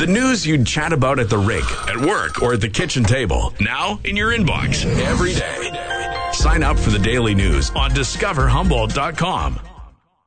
The news you'd chat about at the rig, at work, or at the kitchen table. Now in your inbox every day. Sign up for the daily news on discoverhumboldt.com.